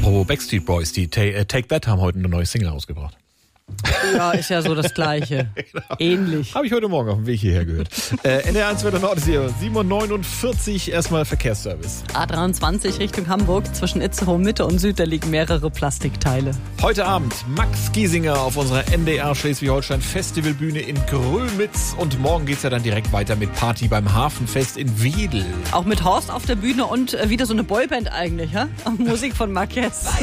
Apropos Backstreet Boys, die Take That haben heute eine neue Single rausgebracht. Ja, ist ja so das Gleiche. Genau. Ähnlich. Habe ich heute Morgen auf dem Weg hierher gehört. NDR1 Wetter Nord ist hier 7:49 Uhr. Erstmal Verkehrsservice. A23 Richtung Hamburg. Zwischen Itzehoe Mitte und Süd, da liegen mehrere Plastikteile. Heute Abend Max Giesinger auf unserer NDR Schleswig-Holstein Festivalbühne in Grömitz. Und morgen geht's ja dann direkt weiter mit Party beim Hafenfest in Wedel. Auch mit Horst auf der Bühne und wieder so eine Boyband eigentlich, ja? Musik von Marquez.